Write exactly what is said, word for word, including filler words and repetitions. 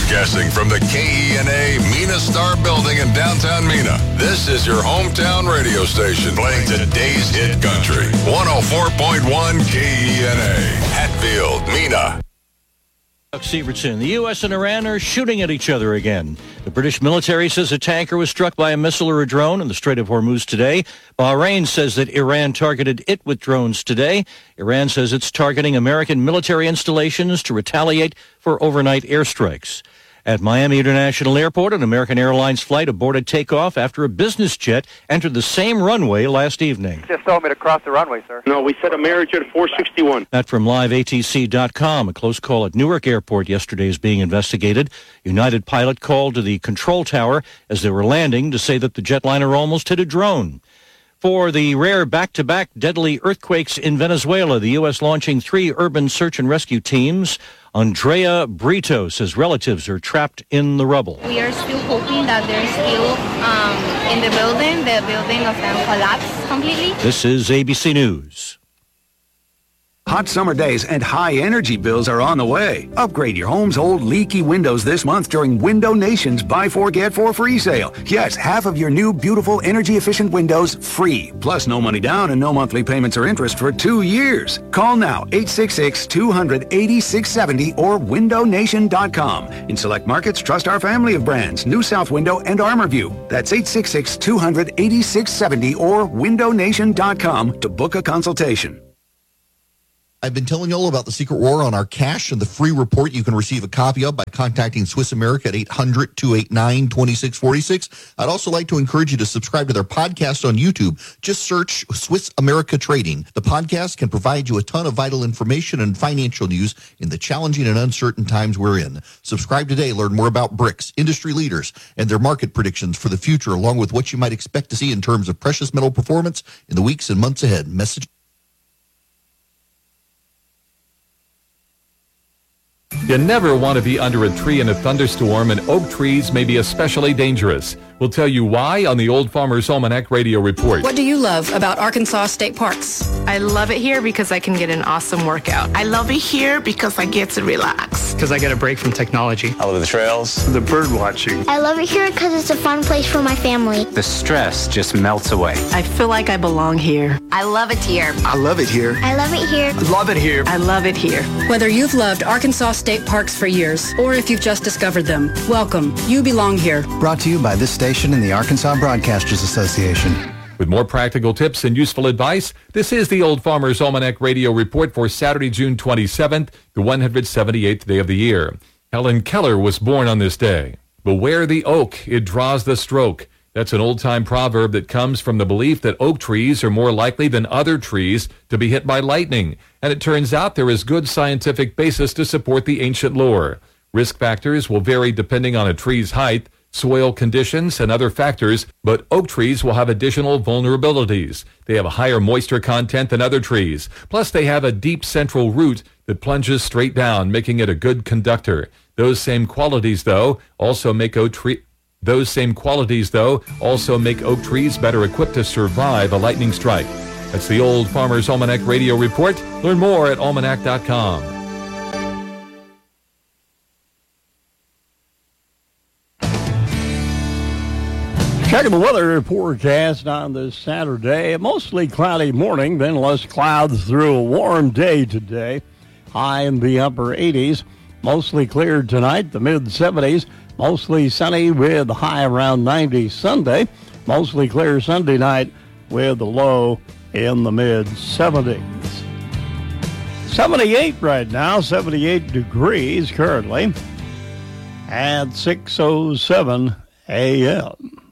Broadcasting from the K E N A Mena Star Building in downtown Mena. This is your hometown radio station playing today's hit country. one oh four point one K E N A. Hatfield, Mena. Severson, the U S and Iran are shooting at each other again. The British military says a tanker was struck by a missile or a drone in the Strait of Hormuz today. Bahrain says that Iran targeted it with drones today. Iran says it's targeting American military installations to retaliate for overnight airstrikes. At Miami International Airport, an American Airlines flight aborted takeoff after a business jet entered the same runway last evening. Just told me to cross the runway, sir. No, we set American at four sixty-one. That from live A T C dot com. A close call at Newark Airport yesterday is being investigated. United pilot called to the control tower as they were landing to say that the jetliner almost hit a drone. For the rare back-to-back deadly earthquakes in Venezuela, the U S launching three urban search and rescue teams. Andrea Brito says relatives are trapped in the rubble. We are still hoping that they're still um, in the building. The building of them collapsed completely. This is A B C News. Hot summer days and high energy bills are on the way. Upgrade your home's old leaky windows this month during Window Nation's Buy Four Get Four free sale. Yes, half of your new beautiful energy efficient windows free. Plus no money down and no monthly payments or interest for two years. Call now eight six six, two hundred, eighty-six seventy or window nation dot com. In select markets, trust our family of brands, New South Window and ArmorView. That's eight six six, two hundred, eighty-six seventy or window nation dot com to book a consultation. I've been telling you all about the Secret War on our cash and the free report you can receive a copy of by contacting Swiss America at eight hundred, two eight nine, two six four six. I'd also like to encourage you to subscribe to their podcast on YouTube. Just search Swiss America Trading. The podcast can provide you a ton of vital information and financial news in the challenging and uncertain times we're in. Subscribe today. Learn more about BRICS, industry leaders, and their market predictions for the future, along with what you might expect to see in terms of precious metal performance in the weeks and months ahead. Message. You never want to be under a tree in a thunderstorm, and oak trees may be especially dangerous. We'll tell you why on the Old Farmer's Almanac Radio Report. What do you love about Arkansas State Parks? I love it here because I can get an awesome workout. I love it here because I get to relax. Because I get a break from technology. I love the trails. The bird watching. I love it here because it's a fun place for my family. The stress just melts away. I feel like I belong here. I love it here. I love it here. I love it here. I love it here. I love it here. Whether you've loved Arkansas State Parks for years or if you've just discovered them, welcome. You belong here. Brought to you by this station and the Arkansas Broadcasters Association. With more practical tips and useful advice, this is the Old Farmer's Almanac Radio Report for Saturday, June twenty-seventh, the one hundred seventy-eighth day of the year. Helen Keller was born on this day. Beware the oak, it draws the stroke. That's an old-time proverb that comes from the belief that oak trees are more likely than other trees to be hit by lightning. And it turns out there is good scientific basis to support the ancient lore. Risk factors will vary depending on a tree's height, soil conditions, and other factors, but oak trees will have additional vulnerabilities. They have a higher moisture content than other trees. Plus, they have a deep central root that plunges straight down, making it a good conductor. Those same qualities, though, also make oak tree... Those same qualities, though, also make oak trees better equipped to survive a lightning strike. That's the Old Farmer's Almanac Radio Report. Learn more at almanac dot com. Checking the weather forecast on this Saturday. A mostly cloudy morning, then less clouds through a warm day today. High in the upper eighties. Mostly clear tonight, the mid seventies. Mostly sunny with a high around ninety Sunday. Mostly clear Sunday night with a low in the mid seventies. seventy-eight right now, seventy-eight degrees currently at six oh seven a.m.